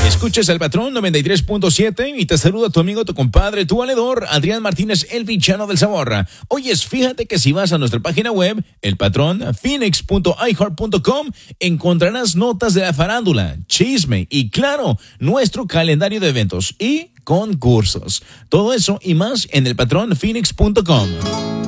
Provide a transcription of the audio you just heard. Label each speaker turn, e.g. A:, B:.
A: Escuchas al Patrón 93.7 y te saluda tu amigo, tu compadre, tu valedor, Adrián Martínez, el villano del sabor. Oyes, fíjate que si vas a nuestra página web, elpatronphoenix.iheart.com, encontrarás notas de la farándula, chisme y, claro, nuestro calendario de eventos y concursos. Todo eso y más en elpatronphoenix.com.